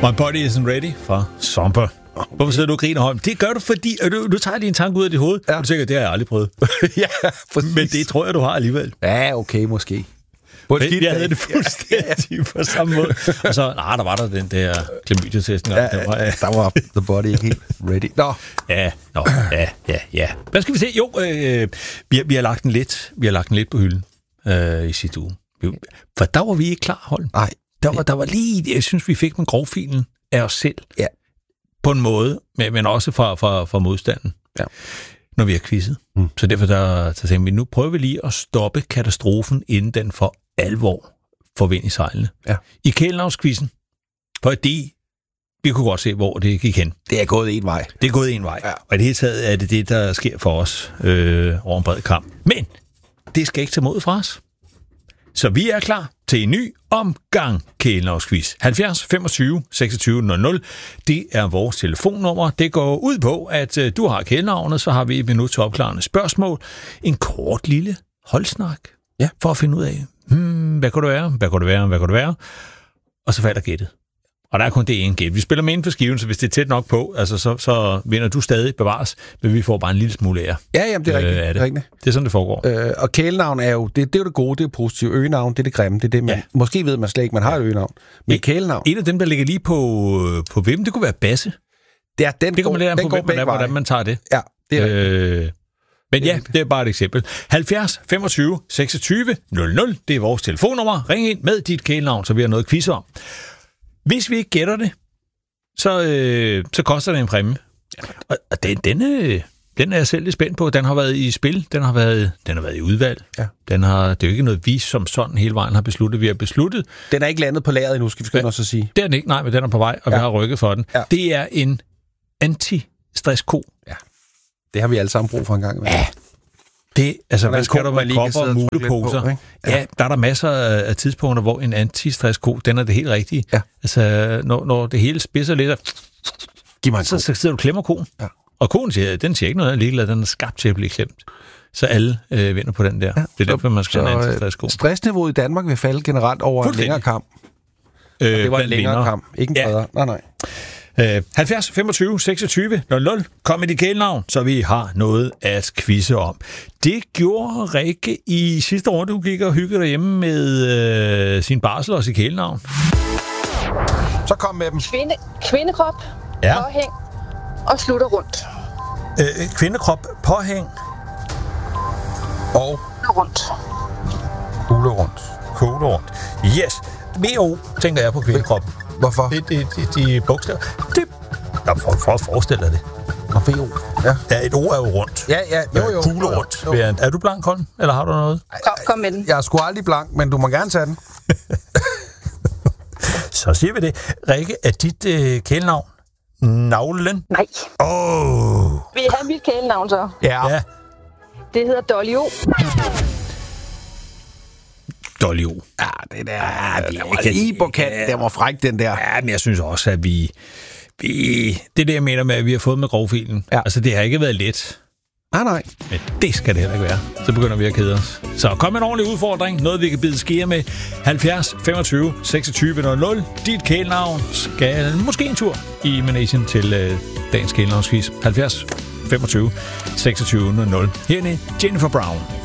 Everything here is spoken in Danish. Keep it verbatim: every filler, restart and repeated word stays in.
My Body Isn't Ready fra Somper. Hvorfor sidder du og griner, Holm? Det gør du, fordi du, du tager din tanke ud af dit hoved. Ja. Du tænker, det har jeg aldrig prøvet. Ja, præcis. Men det tror jeg, du har alligevel. Ja, okay, måske. Men jeg havde det fuldstændig på samme måde. Og så, nej, der var der den der klamydia-testen. Ja, der var, der var the body ikke helt ready. Nå. Ja, nå, ja, ja, ja. Hvad skal vi se? Jo, øh, vi, har, vi, har lagt den lidt, vi har lagt den lidt på hylden øh, i sidste uge. For der var vi ikke klar, Holm. Nej. Der var, der var lige, jeg synes, vi fik med grovfilen af os selv. Ja. På en måde, men også fra, fra, fra modstanden. Ja. Når vi har quizzet. Mm. Så derfor der, der tænker vi, nu prøver vi lige at stoppe katastrofen, inden den for alvor får vind i sejlene. Ja. I Kælenavnsquizzen, fordi vi kunne godt se, hvor det gik hen. Det er gået en vej. Det er gået en vej. Ja. Og i det hele taget er det det, der sker for os øh, over en bred kamp. Men det skal ikke tage mod fra os. Så vi er klar til en ny omgang Kælenavnsquiz. halvfjerds femogtyve seksogtyve nul nul. Det er vores telefonnummer. Det går ud på, at øh, du har kælenavnet, så har vi et minut til opklarende spørgsmål. En kort lille holdsnak. Ja. For at finde ud af, hmm, hvad kunne det være, hvad kunne det være, hvad kunne det være? Og så falder gættet. Og der er kun det ene gæt. Vi spiller med inden for skiven, så hvis det er tæt nok på, altså, så, så vinder du stadig bevares, men vi får bare en lille smule ære. Ja, jamen, det er rigtigt. Øh, er det. rigtigt. Det er sådan, det foregår. Øh, og kælenavn er jo, det, det er jo det gode, det er positivt. Øgenavn, det er det grimme, det er det, man... Ja. Måske ved man slet ikke, man har et øgenavn. Men kælenavn... En af dem, der ligger lige på, på hvem, det kunne være Basse. Det er den, det går, man lære den på, går hvem, hvordan man tager det. Ja, det er øh, Men ja, det er bare et eksempel. halvfjerds femogtyve seksogtyve nul nul, det er vores telefonnummer. Ring ind med dit kælenavn, så vi har noget quiz om. Hvis vi ikke gætter det, så, øh, så koster det en præmie. Og, og den, den, øh, den er jeg selv lidt spændt på. Den har været i spil, den har været, den har været i udvalg. Ja. Den har, det er jo ikke noget, vi som sådan hele vejen har besluttet. Vi har besluttet. Den er ikke landet på lageret endnu, skal vi skynde os at sige. Det er den ikke, nej, men den er på vej, og ja. vi har rykket for den. Ja. Det er en anti-stress-ko. Ja. Det har vi alle sammen brug for en gang. Ja. Det, altså, hvad skal der være kopper og muleposer? På, ja. ja, der er der masser af tidspunkter, hvor en anti-stress-ko, den er det helt rigtige. Ja. Altså, når, når det hele spidser lidt, Giv mig en så, så sidder du og klemmer koen. Ja. Og koen siger, den siger ikke noget, ligeglad, den er skabt til at blive klemt. Så alle øh, vinder på den der. Ja. Det er derfor, man skal have en anti-stress-ko. Stressniveauet i Danmark vil falde generelt over en længere kamp. Øh, det var en længere vinder. kamp, ikke en ja. bredere. Nej, nej. Uh, halvfjerds femogtyve seksogtyve nul nul. Kom med dit kælenavn, så vi har noget at quizze om. Det gjorde Rikke i sidste år, du gik og hyggede derhjemme med uh, sin barsel og sit kælenavn. Så kom med dem. Kvinde, kvindekrop, ja. Påhæng og slutter rundt. Uh, kvindekrop, påhæng og rundt. Kugle rundt. Kugle rundt. Yes. V O tænker jeg på kvindekroppen. Hvorfor? Det, det, det, de bogstaver. Det, der for, for at forestille dig det. Og V O. Ja. Ja, et ord er jo rundt. Ja, ja. Jo, jo. Kugle rundt. Jo, jo. Er du blank, Holm? Eller har du noget? Kom, kom med den. Jeg er sgu aldrig blank, men du må gerne tage den. Så siger vi det. Rikke, er dit øh, kælenavn Navlen? Nej. Åh. Oh. Vil I have mit kælenavn så? Ja. ja. Det hedder Dolly O. Dolly O. Ja, det der, ja, det var lige på kanten. Ja. Den var fræk, den der. Ja, men jeg synes også, at vi... vi det er det, jeg mener med, at vi har fået med grovfilen. Ja. Altså, det har ikke været let. Nej, nej. Men det skal det heller ikke være. Så begynder vi at kede os. Så kom en ordentlig udfordring. Noget, vi kan bide skære med. halvfjerds femogtyve seksogtyve nul nul. Dit kælenavn skal måske en tur i Manesien til øh, dagens kælenavnsquiz. halvfjerds femogtyve seksogtyve nul nul. Herne Jennifer Brown.